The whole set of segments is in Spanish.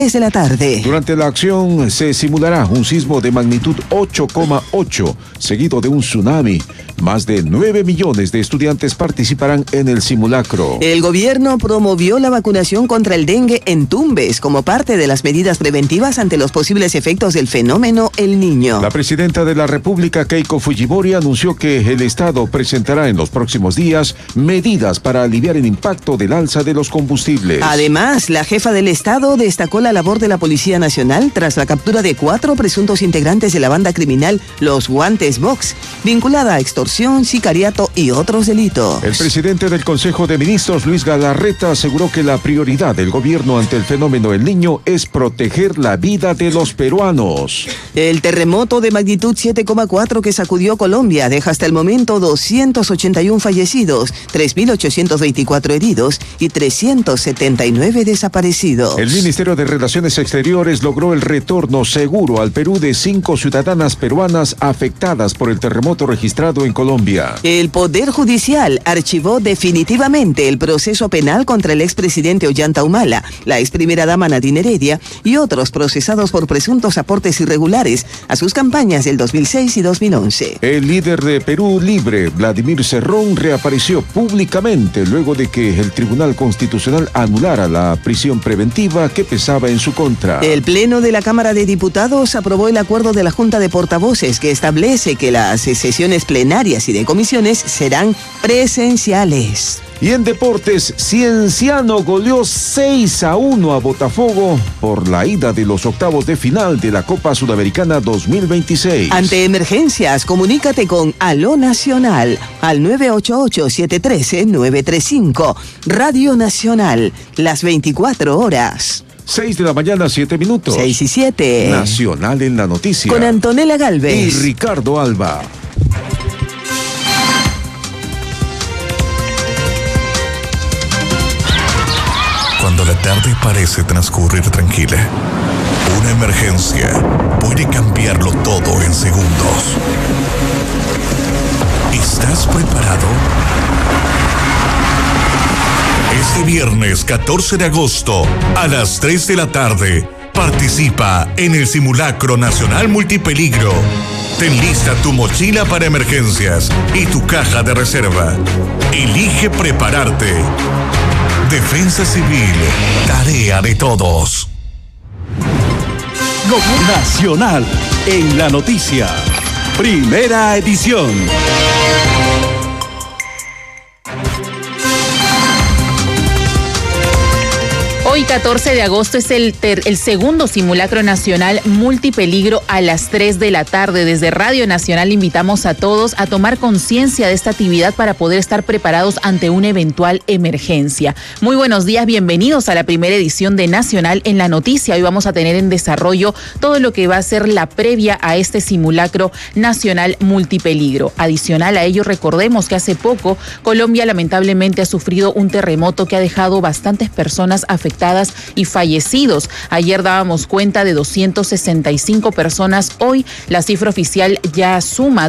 de la tarde. Durante la acción se simulará un sismo de magnitud 8,8, seguido de un tsunami. Más de 9 millones de estudiantes participarán en el simulacro. El gobierno promovió la vacunación contra el dengue en Tumbes como parte de las medidas preventivas ante los posibles efectos del fenómeno El Niño. La presidenta de la República, Keiko Fujimori, anunció que el Estado presentará en los próximos días medidas para aliviar el impacto del alza de los combustibles. Además, la jefa del Estado destacó la labor de la Policía Nacional tras la captura de 4 presuntos integrantes de la banda criminal Los Guantes Box, vinculada a extorsión, sicariato y otros delitos. El presidente del Consejo de Ministros, Luis Galarreta, aseguró que la prioridad del gobierno ante el fenómeno El Niño es proteger la vida de los peruanos. El terremoto de magnitud 7,4 que sacudió Colombia deja hasta el momento 281 fallecidos, 3.824 heridos y 379 desaparecidos. El Ministerio de Relaciones Exteriores logró el retorno seguro al Perú de 5 ciudadanas peruanas afectadas por el terremoto registrado en Colombia. El Poder Judicial archivó definitivamente el proceso penal contra el expresidente Ollanta Humala, la ex primera dama Nadine Heredia y otros procesados por presuntos aportes irregulares a sus campañas del 2006 y 2011. El líder de Perú Libre, Vladimir Cerrón, reapareció públicamente luego de que el Tribunal Constitucional anulara la prisión preventiva que pesaba en su contra. El Pleno de la Cámara de Diputados aprobó el acuerdo de la Junta de Portavoces que establece que las sesiones plenarias y de comisiones serán presenciales. Y en deportes, Cienciano goleó 6-1 a Botafogo por la ida de los octavos de final de la Copa Sudamericana 2026. Ante emergencias, comunícate con Aló Nacional al 988-713-935. Radio Nacional, las 24 horas. 6 de la mañana, 7 minutos. 6 y 7. Nacional en la noticia. Con Antonella Galvez y Ricardo Alba. Cuando la tarde parece transcurrir tranquila, una emergencia puede cambiarlo todo en segundos. ¿Estás preparado? Este viernes 14 de agosto a las 3 de la tarde, participa en el Simulacro Nacional Multipeligro. Ten lista tu mochila para emergencias y tu caja de reserva. Elige prepararte. Defensa Civil, tarea de todos. Nacional en la noticia. Primera edición. Hoy, 14 de agosto, es el segundo simulacro nacional multipeligro a las 3 de la tarde. Desde Radio Nacional invitamos a todos a tomar conciencia de esta actividad para poder estar preparados ante una eventual emergencia. Muy buenos días, bienvenidos a la primera edición de Nacional en la Noticia. Hoy vamos a tener en desarrollo todo lo que va a ser la previa a este simulacro nacional multipeligro. Adicional a ello, recordemos que hace poco Colombia lamentablemente ha sufrido un terremoto que ha dejado bastantes personas afectadas y fallecidos. Ayer dábamos cuenta de 265 personas. Hoy la cifra oficial ya suma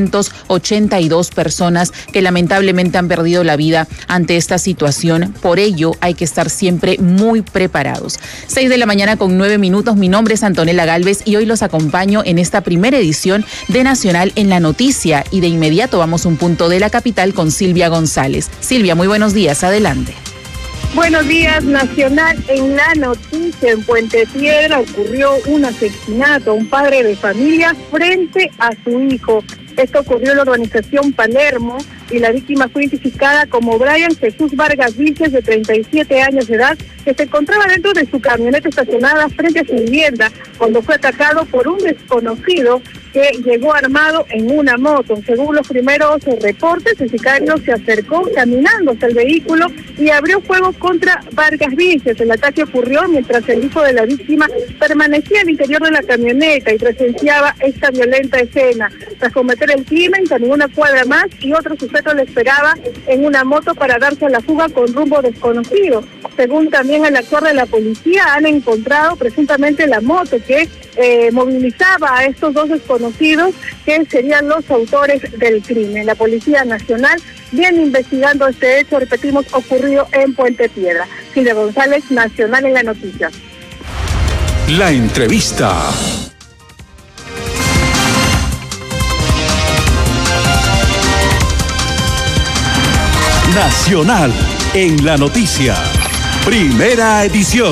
282 personas que lamentablemente han perdido la vida ante esta situación. Por ello hay que estar siempre muy preparados. 6 de la mañana con 9 minutos. Mi nombre es Antonella Galvez y hoy los acompaño en esta primera edición de Nacional en la Noticia. Y de inmediato vamos a un punto de la capital con Silvia González. Silvia, muy buenos días. Adelante. Buenos días, Nacional en la Noticia. En Puente Piedra ocurrió un asesinato a un padre de familia frente a su hijo. Esto ocurrió en la urbanización Palermo y la víctima fue identificada como Brian Jesús Vargas Vilches, de 37 años de edad, que se encontraba dentro de su camioneta estacionada frente a su vivienda cuando fue atacado por un desconocido que llegó armado en una moto. Según los primeros reportes, el sicario se acercó caminando hasta el vehículo y abrió fuego contra Vargas Vilches. El ataque ocurrió mientras el hijo de la víctima permanecía al interior de la camioneta y presenciaba esta violenta escena. Tras cometer el crimen, caminó una cuadra más y otro sujeto le esperaba en una moto para darse a la fuga con rumbo desconocido. Según también el actuar de la policía, han encontrado presuntamente la moto que movilizaba a estos dos desconocidos que serían los autores del crimen. La Policía Nacional viene investigando este hecho, repetimos, ocurrido en Puente Piedra. Silvia González, Nacional en la Noticia. La entrevista. Nacional en la noticia. Primera edición.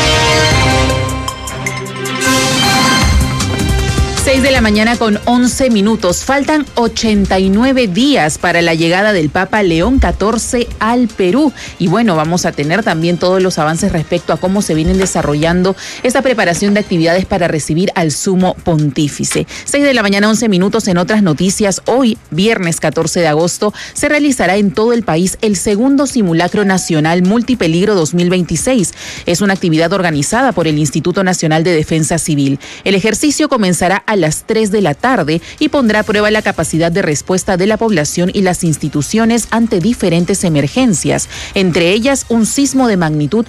6 de la mañana con 11 minutos. Faltan 89 días para la llegada del Papa León XIV al Perú. Y bueno, vamos a tener también todos los avances respecto a cómo se vienen desarrollando esta preparación de actividades para recibir al Sumo Pontífice. 6 de la mañana, 11 minutos. En otras noticias, hoy, viernes 14 de agosto, se realizará en todo el país el segundo Simulacro Nacional Multipeligro 2026. Es una actividad organizada por el Instituto Nacional de Defensa Civil. El ejercicio comenzará a las 3 de la tarde y pondrá a prueba la capacidad de respuesta de la población y las instituciones ante diferentes emergencias, entre ellas un sismo de magnitud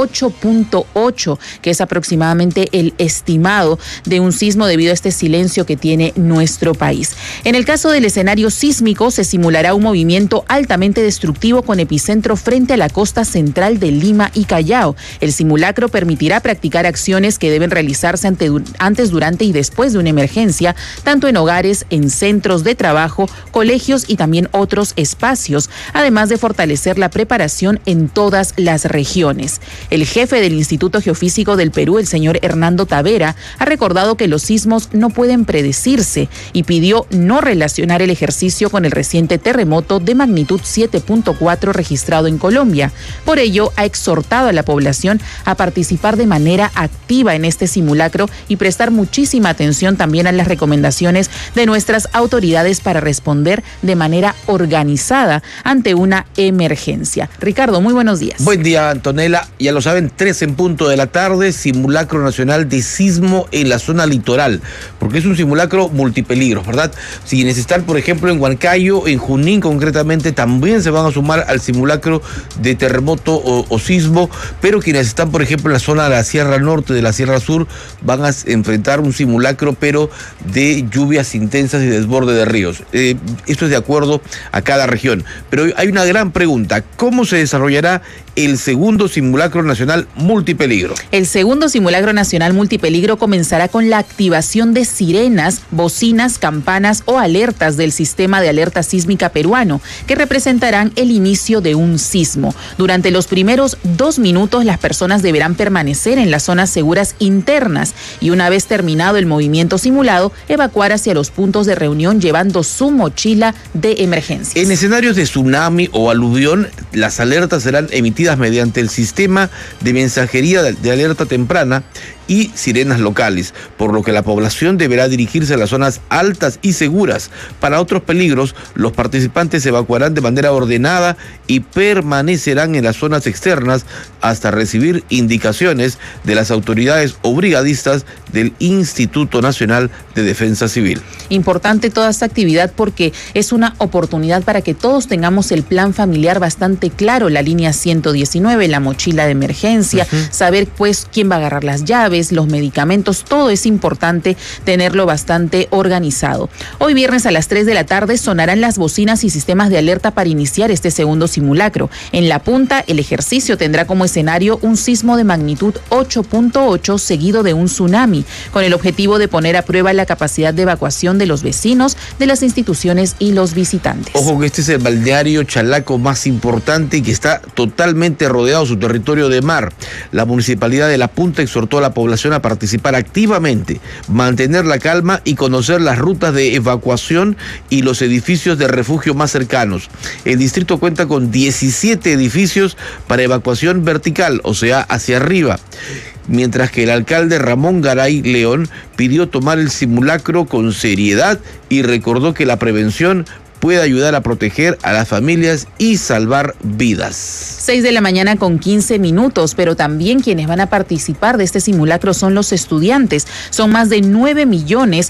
8.8, que es aproximadamente el estimado de un sismo debido a este silencio que tiene nuestro país. En el caso del escenario sísmico, se simulará un movimiento altamente destructivo con epicentro frente a la costa central de Lima y Callao. El simulacro permitirá practicar acciones que deben realizarse antes, durante y después de una emergencia, tanto en hogares, en centros de trabajo, colegios y también otros espacios, además de fortalecer la preparación en todas las regiones. El jefe del Instituto Geofísico del Perú, el señor Hernando Tavera, ha recordado que los sismos no pueden predecirse y pidió no relacionar el ejercicio con el reciente terremoto de magnitud 7.4 registrado en Colombia. Por ello, ha exhortado a la población a participar de manera activa en este simulacro y prestar muchísima atención también a las recomendaciones de nuestras autoridades para responder de manera organizada ante una emergencia. Ricardo, muy buenos días. Buen día, Antonella. Ya lo saben, 3 en punto de la tarde, simulacro nacional de sismo en la zona litoral, porque es un simulacro multipeligros, ¿verdad? Si quienes están, por ejemplo, en Huancayo, en Junín concretamente, también se van a sumar al simulacro de terremoto o sismo, pero quienes están, por ejemplo, en la zona de la Sierra Norte, de la Sierra Sur, van a enfrentar un simulacro, pero de lluvias intensas y desborde de ríos. Esto es de acuerdo a cada región. Pero hay una gran pregunta: ¿cómo se desarrollará el segundo simulacro nacional multipeligro? El segundo simulacro nacional multipeligro comenzará con la activación de sirenas, bocinas, campanas o alertas del sistema de alerta sísmica peruano, que representarán el inicio de un sismo. Durante los primeros 2 minutos, las personas deberán permanecer en las zonas seguras internas y, una vez terminado el movimiento simulado, evacuar hacia los puntos de reunión llevando su mochila de emergencias. En escenarios de tsunami o aluvión, las alertas serán emitidas mediante el sistema de mensajería de alerta temprana y sirenas locales, por lo que la población deberá dirigirse a las zonas altas y seguras. Para otros peligros, los participantes se evacuarán de manera ordenada y permanecerán en las zonas externas hasta recibir indicaciones de las autoridades o brigadistas del Instituto Nacional de Defensa Civil. Importante toda esta actividad porque es una oportunidad para que todos tengamos el plan familiar bastante claro, la línea 119, la mochila de emergencia, saber pues quién va a agarrar las llaves, los medicamentos, todo es importante tenerlo bastante organizado. Hoy viernes a las 3 de la tarde sonarán las bocinas y sistemas de alerta para iniciar este segundo simulacro. En la punta, el ejercicio tendrá como escenario un sismo de magnitud 8.8 seguido de un tsunami, con el objetivo de poner a prueba la capacidad de evacuación de los vecinos, de las instituciones y los visitantes. Ojo que este es el balneario chalaco más importante y que está totalmente rodeado su territorio de mar. La municipalidad de La Punta exhortó a la población a participar activamente, mantener la calma y conocer las rutas de evacuación y los edificios de refugio más cercanos. El distrito cuenta con 17 edificios para evacuación vertical, o sea, hacia arriba, mientras que el alcalde Ramón Garay León pidió tomar el simulacro con seriedad y recordó que la prevención puede ayudar a proteger a las familias y salvar vidas. 6 de la mañana con 15 minutos, pero también quienes van a participar de este simulacro son los estudiantes. Son más de 9 millones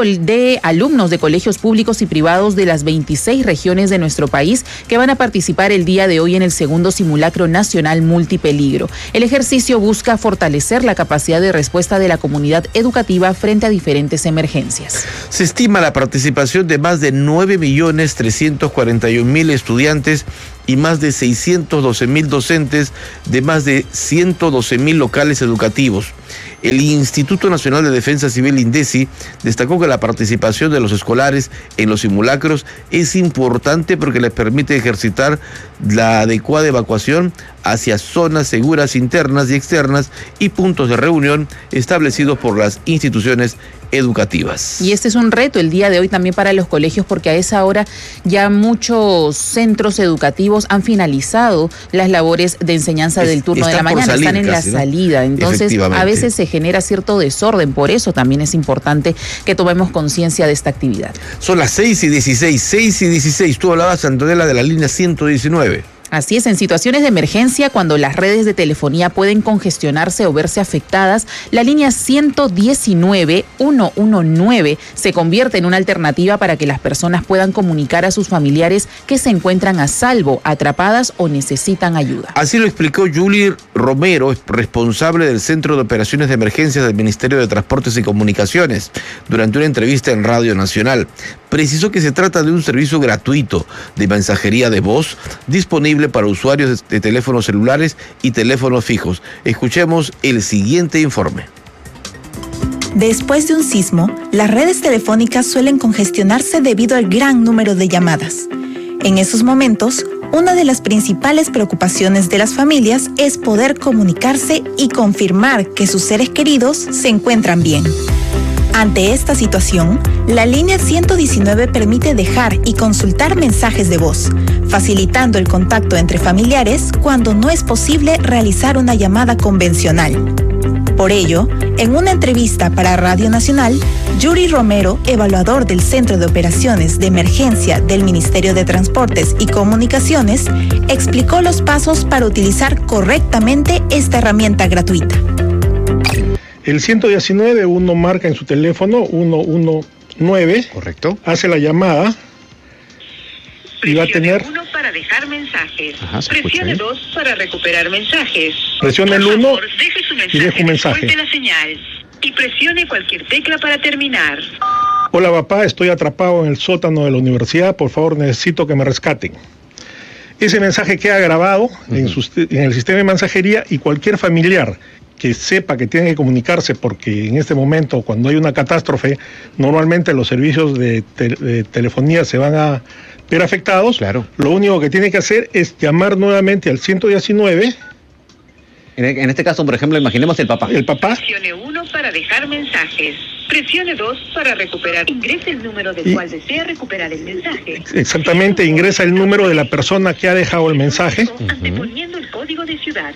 de alumnos de colegios públicos y privados de las 26 regiones de nuestro país que van a participar el día de hoy en el segundo simulacro nacional multipeligro. El ejercicio busca fortalecer la capacidad de respuesta de la comunidad educativa frente a diferentes emergencias. Se estima la participación de más de 9.341.000 estudiantes y más de 612.000 docentes de más de 112.000 locales educativos. El Instituto Nacional de Defensa Civil, INDECI, destacó que la participación de los escolares en los simulacros es importante porque les permite ejercitar la adecuada evacuación hacia zonas seguras internas y externas y puntos de reunión establecidos por las instituciones educativas. Y este es un reto el día de hoy también para los colegios, porque a esa hora ya muchos centros educativos han finalizado las labores de enseñanza del turno de la mañana, están en la salida, entonces a veces se genera cierto desorden, por eso también es importante que tomemos conciencia de esta actividad. Son las 6:16, tú hablabas, Antonella, de la línea 119. Así es, en situaciones de emergencia, cuando las redes de telefonía pueden congestionarse o verse afectadas, la línea 119 se convierte en una alternativa para que las personas puedan comunicar a sus familiares que se encuentran a salvo, atrapadas o necesitan ayuda. Así lo explicó Julie Romero, responsable del Centro de Operaciones de Emergencias del Ministerio de Transportes y Comunicaciones, durante una entrevista en Radio Nacional. Precisó que se trata de un servicio gratuito de mensajería de voz disponible para usuarios de teléfonos celulares y teléfonos fijos. Escuchemos el siguiente informe. Después de un sismo, las redes telefónicas suelen congestionarse debido al gran número de llamadas. En esos momentos, una de las principales preocupaciones de las familias es poder comunicarse y confirmar que sus seres queridos se encuentran bien. Ante esta situación, la línea 119 permite dejar y consultar mensajes de voz, facilitando el contacto entre familiares cuando no es posible realizar una llamada convencional. Por ello, en una entrevista para Radio Nacional, Yuri Romero, evaluador del Centro de Operaciones de Emergencia del Ministerio de Transportes y Comunicaciones, explicó los pasos para utilizar correctamente esta herramienta gratuita. El 119, uno marca en su teléfono 119. Correcto. Hace la llamada y va a tener... 1 para dejar mensajes. Presione 2 para recuperar mensajes. Presione el 1 deje su mensaje y deje un mensaje. Después de la señal. Y presione cualquier tecla para terminar. Hola papá, estoy atrapado en el sótano de la universidad, por favor necesito que me rescaten. Ese mensaje queda grabado en el sistema de mensajería y cualquier familiar que sepa que tiene que comunicarse, porque en este momento, cuando hay una catástrofe, normalmente los servicios de telefonía se van a ver afectados. Claro. Lo único que tiene que hacer es llamar nuevamente al 119. En este caso, por ejemplo, imaginemos el papá. El papá. Presione 1 para dejar mensajes. Presione 2 para recuperar. Ingrese el número del cual desea recuperar el mensaje. Exactamente, ingresa el número de la persona que ha dejado el mensaje. Anteponiendo el código de ciudad.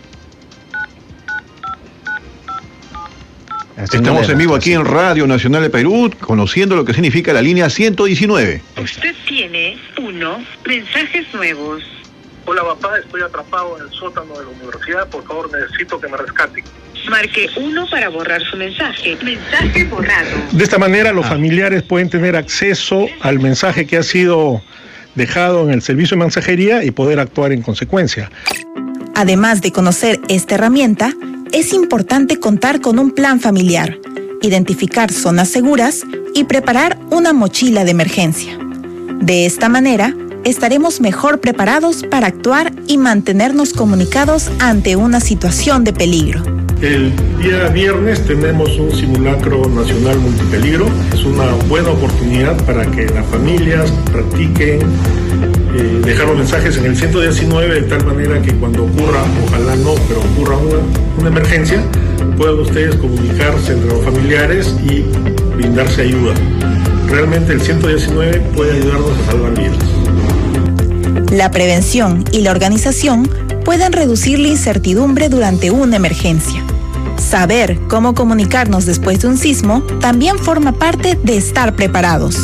Estamos en vivo aquí en Radio Nacional de Perú, conociendo lo que significa la línea 119. Usted tiene 1 mensajes nuevos. Hola papá, estoy atrapado en el sótano de la universidad, por favor necesito que me rescaten. Marque 1 para borrar su mensaje. Mensaje borrado. De esta manera los familiares pueden tener acceso al mensaje que ha sido dejado en el servicio de mensajería y poder actuar en consecuencia. Además de conocer esta herramienta, es importante contar con un plan familiar, identificar zonas seguras y preparar una mochila de emergencia. De esta manera, estaremos mejor preparados para actuar y mantenernos comunicados ante una situación de peligro. El día viernes tenemos un simulacro nacional multipeligro. Es una buena oportunidad para que las familias practiquen dejar los mensajes en el 119 de tal manera que cuando ocurra, ojalá no, pero ocurra una emergencia, puedan ustedes comunicarse entre los familiares y brindarse ayuda. Realmente el 119 puede ayudarnos a salvar vidas. La prevención y la organización pueden reducir la incertidumbre durante una emergencia. Saber cómo comunicarnos después de un sismo también forma parte de estar preparados.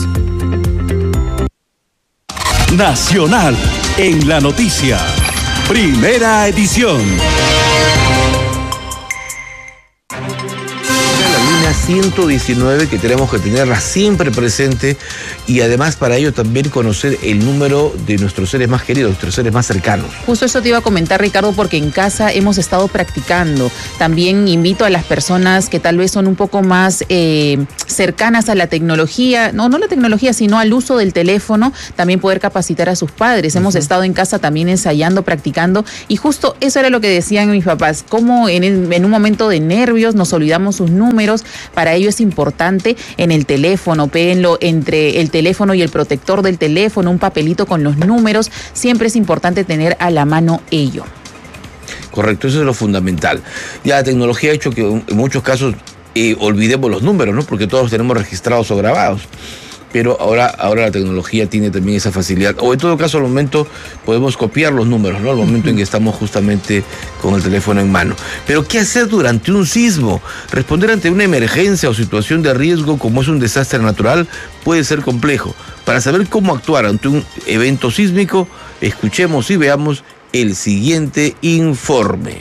Nacional en la noticia. Primera edición. La línea 119 que tenemos que tenerla siempre presente y además para ello también conocer el número de nuestros seres más queridos, nuestros seres más cercanos. Justo eso te iba a comentar, Ricardo, porque en casa hemos estado practicando. También invito a las personas que tal vez son un poco más cercanas a la tecnología, no la tecnología, sino al uso del teléfono, también poder capacitar a sus padres. Hemos estado en casa también ensayando, practicando, y justo eso era lo que decían mis papás, cómo en un momento de nervios nos olvidamos sus números. Para ello es importante en el teléfono, péguenlo entre el teléfono y el protector del teléfono, un papelito con los números, siempre es importante tener a la mano ello. Correcto, eso es lo fundamental. Ya la tecnología ha hecho que en muchos casos olvidemos los números, ¿no? Porque todos los tenemos registrados o grabados. Pero ahora la tecnología tiene también esa facilidad. O en todo caso, al momento podemos copiar los números, ¿no? Al momento en que estamos justamente con el teléfono en mano. Pero ¿qué hacer durante un sismo? Responder ante una emergencia o situación de riesgo como es un desastre natural puede ser complejo. Para saber cómo actuar ante un evento sísmico, escuchemos y veamos el siguiente informe.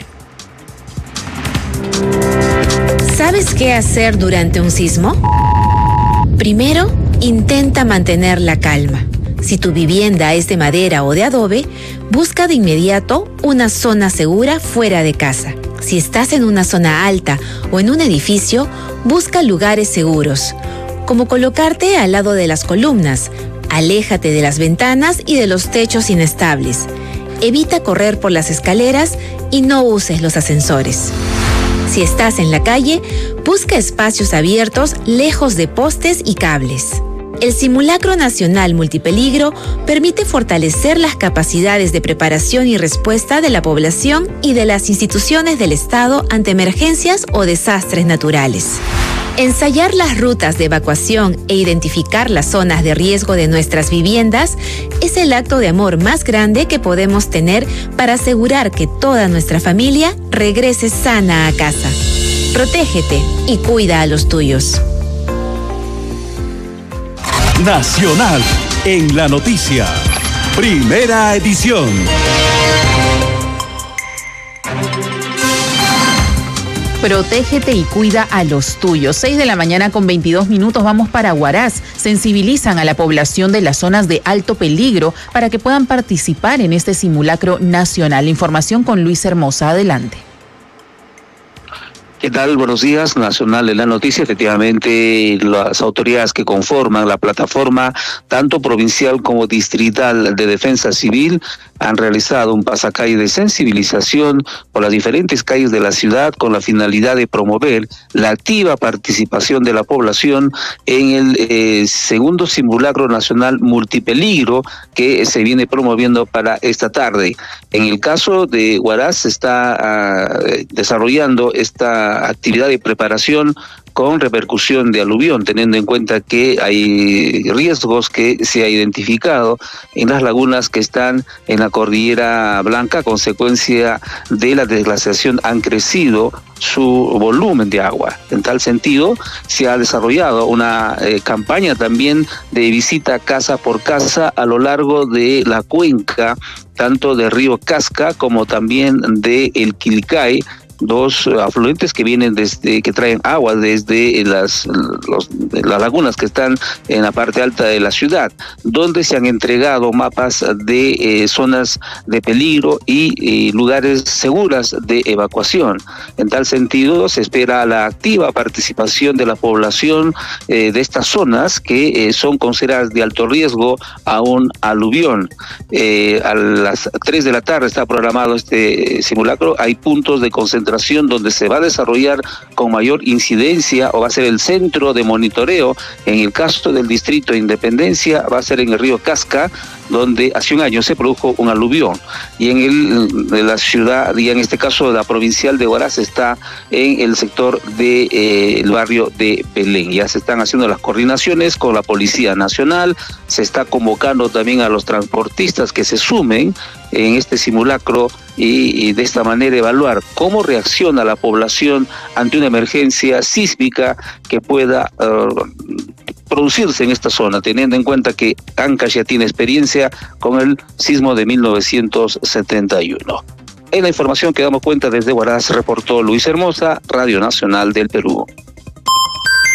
¿Sabes qué hacer durante un sismo? Primero, intenta mantener la calma. Si tu vivienda es de madera o de adobe, busca de inmediato una zona segura fuera de casa. Si estás en una zona alta o en un edificio, busca lugares seguros, como colocarte al lado de las columnas. Aléjate de las ventanas y de los techos inestables. Evita correr por las escaleras y no uses los ascensores. Si estás en la calle, busca espacios abiertos lejos de postes y cables. El Simulacro Nacional Multipeligro permite fortalecer las capacidades de preparación y respuesta de la población y de las instituciones del Estado ante emergencias o desastres naturales. Ensayar las rutas de evacuación e identificar las zonas de riesgo de nuestras viviendas es el acto de amor más grande que podemos tener para asegurar que toda nuestra familia regrese sana a casa. Protégete y cuida a los tuyos. Nacional en la noticia. Primera edición. Protégete y cuida a los tuyos. 6:22 a.m. Vamos para Huaraz. Sensibilizan a la población de las zonas de alto peligro para que puedan participar en este simulacro nacional. Información con Luis Hermosa. Adelante. ¿Qué tal? Buenos días. Nacional en la noticia. Efectivamente, las autoridades que conforman la plataforma, tanto provincial como distrital de defensa civil, han realizado un pasacalle de sensibilización por las diferentes calles de la ciudad con la finalidad de promover la activa participación de la población en el segundo simulacro nacional multipeligro que se viene promoviendo para esta tarde. En el caso de Huaraz se está desarrollando esta actividad de preparación con repercusión de aluvión, teniendo en cuenta que hay riesgos que se ha identificado en las lagunas que están en la Cordillera Blanca. A consecuencia de la desglaciación han crecido su volumen de agua. En tal sentido, se ha desarrollado una campaña también de visita casa por casa a lo largo de la cuenca, tanto del río Casca como también de el Quilicay, dos afluentes que vienen que traen agua desde las lagunas que están en la parte alta de la ciudad, donde se han entregado mapas de zonas de peligro y lugares seguras de evacuación. En tal sentido, se espera la activa participación de la población de estas zonas que son consideradas de alto riesgo a un aluvión. A las 3 de la tarde está programado este simulacro. Hay puntos de concentración donde se va a desarrollar con mayor incidencia o va a ser el centro de monitoreo. En el caso del distrito de Independencia va a ser en el río Casca, donde hace un año se produjo un aluvión, y de la ciudad, y en este caso la provincial de Huaraz está en el sector del barrio de Belén. Ya se están haciendo las coordinaciones con la Policía Nacional, se está convocando también a los transportistas que se sumen en este simulacro y de esta manera evaluar cómo reacciona la población ante una emergencia sísmica que pueda producirse en esta zona, teniendo en cuenta que Ancash ya tiene experiencia con el sismo de 1971. En la información que damos cuenta desde Huaraz, reportó Luis Hermosa, Radio Nacional del Perú.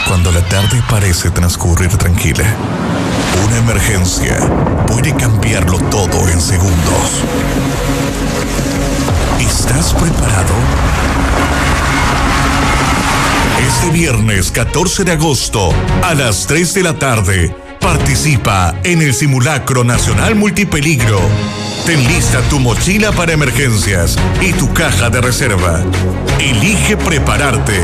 Cuando la tarde parece transcurrir tranquila, una emergencia puede cambiarlo todo en segundos. ¿Estás preparado? Este viernes 14 de agosto a las 3 de la tarde, participa en el Simulacro Nacional Multipeligro. Ten lista tu mochila para emergencias y tu caja de reserva. Elige prepararte